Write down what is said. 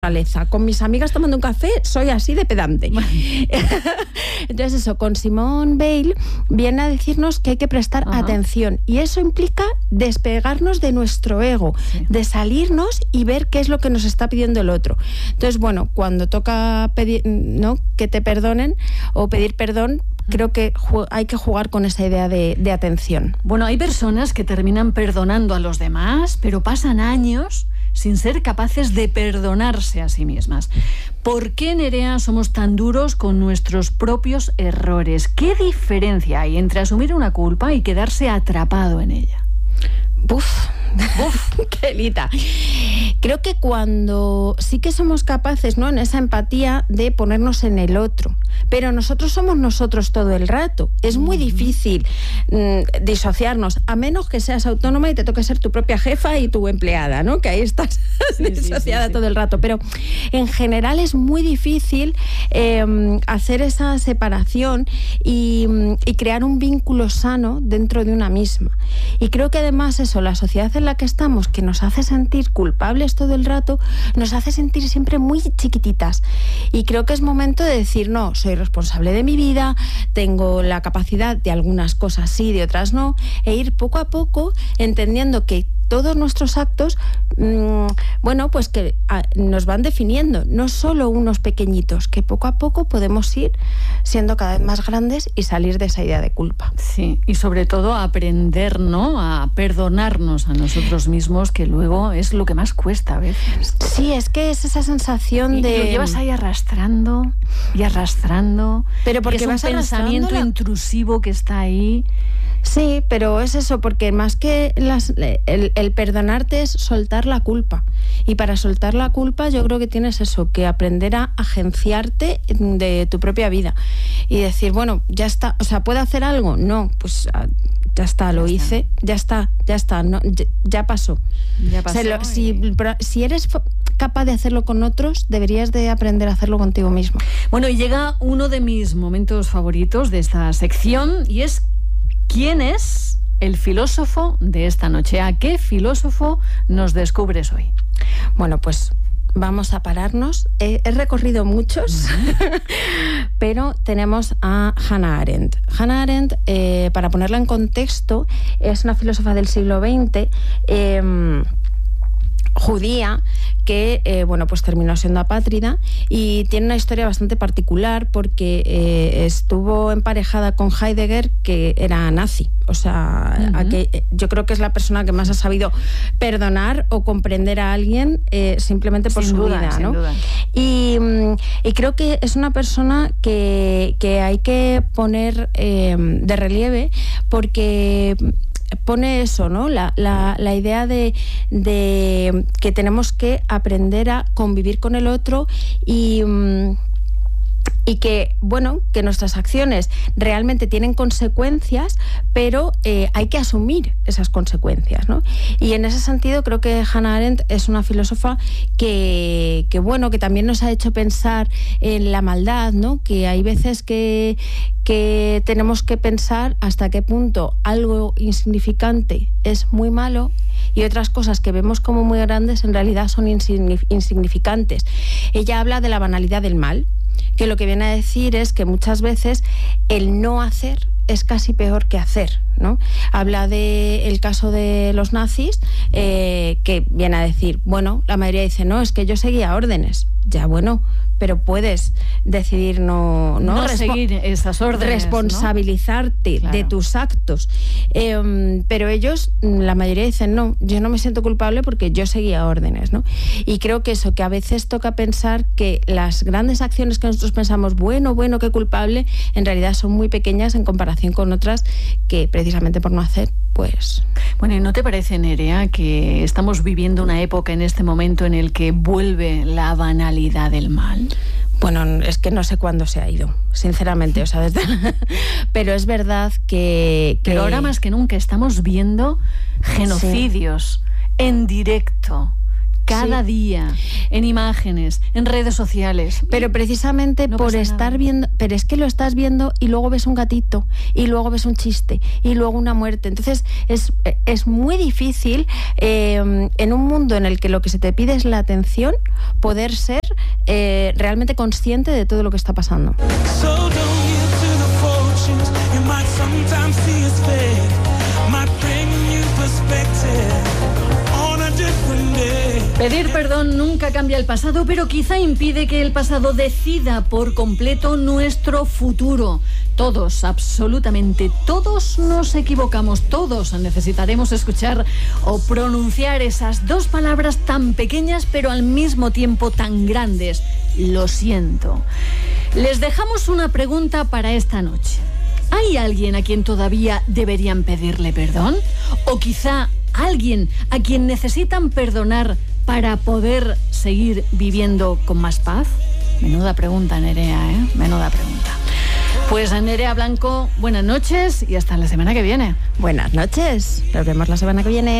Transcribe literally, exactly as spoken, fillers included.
Con mis amigas tomando un café soy así de pedante. Entonces eso, con Simone Weil viene a decirnos que hay que prestar Ajá. atención, y eso implica despegarnos de nuestro ego, sí. de salirnos y ver qué es lo que nos está pidiendo el otro. Entonces, bueno, cuando toca pedir, ¿no?, que te perdonen o pedir perdón, creo que hay que jugar con esa idea de, de atención. Bueno, hay personas que terminan perdonando a los demás, pero pasan años sin ser capaces de perdonarse a sí mismas. ¿Por qué, Nerea, somos tan duros con nuestros propios errores? ¿Qué diferencia hay entre asumir una culpa y quedarse atrapado en ella? Uf, uf, qué lita. Creo que cuando sí que somos capaces, ¿no?, en esa empatía de ponernos en el otro, pero nosotros somos nosotros todo el rato. Es muy difícil mmm, disociarnos, a menos que seas autónoma y te toque ser tu propia jefa y tu empleada, ¿no?, que ahí estás sí, disociada sí, sí, sí. todo el rato. Pero en general es muy difícil eh, hacer esa separación y, y crear un vínculo sano dentro de una misma. Y creo que además eso, la sociedad en la que estamos, que nos hace sentir culpables todo el rato, nos hace sentir siempre muy chiquititas. Y creo que es momento de decir, no, soy responsable de mi vida, tengo la capacidad de algunas cosas sí, de otras no, e ir poco a poco entendiendo que todos nuestros actos, mmm, bueno, pues que a, nos van definiendo, no solo unos pequeñitos, que poco a poco podemos ir siendo cada vez más grandes y salir de esa idea de culpa. Sí, y sobre todo aprender, ¿no?, a perdonarnos a nosotros mismos, que luego es lo que más cuesta a veces. Sí, es que es esa sensación y de... lo llevas ahí arrastrando y arrastrando. Pero porque es un vas pensamiento la... intrusivo que está ahí. Sí, pero es eso, porque más que las, el, el perdonarte es soltar la culpa. Y para soltar la culpa yo creo que tienes eso, que aprender a agenciarte de tu propia vida. Y decir, bueno, ya está, o sea, ¿puedo hacer algo? No, pues ya está, lo ya hice, está. ya está, ya está, no, ya, ya pasó. Ya pasó. O sea, lo, y... si, si eres capaz de hacerlo con otros, deberías de aprender a hacerlo contigo mismo. Bueno, y llega uno de mis momentos favoritos de esta sección, y es ¿quién es el filósofo de esta noche? ¿A qué filósofo nos descubres hoy? Bueno, pues vamos a pararnos. He, he recorrido muchos, uh-huh. pero tenemos a Hannah Arendt. Hannah Arendt, eh, para ponerla en contexto, es una filósofa del siglo veinte, eh, judía, que eh, bueno, pues terminó siendo apátrida, y tiene una historia bastante particular porque eh, estuvo emparejada con Heidegger, que era nazi. O sea, uh-huh. a que, yo creo que es la persona que más ha sabido perdonar o comprender a alguien eh, simplemente por sin su duda, vida, sin ¿no? Duda. Y, y creo que es una persona que, que hay que poner eh, de relieve, porque pone eso, ¿no? La, la, la idea de, de que tenemos que aprender a convivir con el otro y... y que, bueno, que nuestras acciones realmente tienen consecuencias, pero eh, hay que asumir esas consecuencias, ¿no? Y en ese sentido creo que Hannah Arendt es una filósofa que, que bueno, que también nos ha hecho pensar en la maldad, ¿no? Que hay veces que, que tenemos que pensar hasta qué punto algo insignificante es muy malo y otras cosas que vemos como muy grandes en realidad son insignificantes. Ella habla de la banalidad del mal, que lo que viene a decir es que muchas veces el no hacer es casi peor que hacer, ¿no? Habla del caso de los nazis, eh, que viene a decir, bueno, la mayoría dice, no, es que yo seguía órdenes. Ya, bueno, pero puedes decidir no... No, no Respo- seguir esas órdenes, responsabilizarte, ¿no?, claro, de tus actos. Eh, pero ellos, la mayoría dicen, no, yo no me siento culpable porque yo seguía órdenes, ¿no? Y creo que eso, que a veces toca pensar que las grandes acciones que nosotros pensamos, bueno, bueno, qué culpable, en realidad son muy pequeñas en comparación con otras que precisamente por no hacer, pues... Bueno, ¿y no te parece, Nerea, que estamos viviendo una época en este momento en el que vuelve la banalidad del mal? Bueno, es que no sé cuándo se ha ido, sinceramente, o sea, desde... pero es verdad que, que... Pero ahora más que nunca estamos viendo genocidios, sí, en directo, cada sí. día, en imágenes, en redes sociales. Pero precisamente no por estar nada. viendo, pero es que lo estás viendo y luego ves un gatito, y luego ves un chiste, y luego una muerte. Entonces es, es muy difícil eh, en un mundo en el que lo que se te pide es la atención, poder ser eh, realmente consciente de todo lo que está pasando. So pedir perdón nunca cambia el pasado, pero quizá impide que el pasado decida por completo nuestro futuro. Todos, absolutamente todos nos equivocamos, todos necesitaremos escuchar o pronunciar esas dos palabras tan pequeñas pero al mismo tiempo tan grandes. Lo siento. Les dejamos una pregunta para esta noche. ¿Hay alguien a quien todavía deberían pedirle perdón? ¿O quizá alguien a quien necesitan perdonar para poder seguir viviendo con más paz? Menuda pregunta, Nerea, ¿eh? Menuda pregunta. Pues Nerea Blanco, buenas noches y hasta la semana que viene. Buenas noches. Nos vemos la semana que viene.